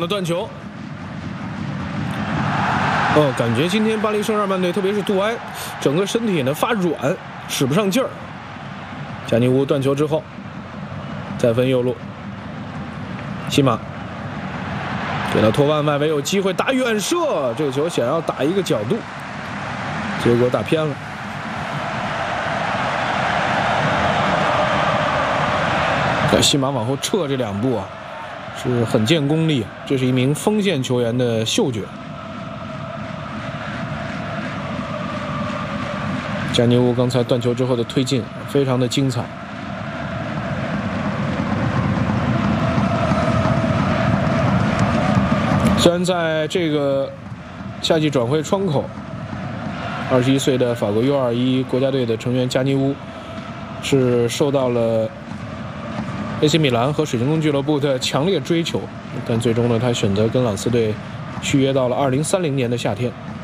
断球。感觉今天巴黎圣日耳曼队，特别是杜埃，整个身体呢发软，使不上劲儿。加尼乌断球之后，再分右路，西马给到托万，外围有机会打远射，这个球想要打一个角度，结果打偏了。西马往后撤这2步啊，是很见功力，这是一名锋线球员的嗅觉。加尼乌刚才断球之后的推进非常的精彩。虽然在这个夏季转会窗口，21岁的法国 U21 国家队的成员加尼乌是受到了 AC 米兰和水晶宫俱乐部的强烈追求，但最终呢，他选择跟朗斯队续约到了2030年的夏天。